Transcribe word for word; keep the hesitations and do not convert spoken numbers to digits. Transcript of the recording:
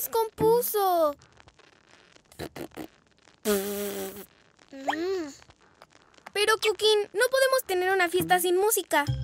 descompuso. Mm. Pero, Cookie, no podemos tener una fiesta sin música.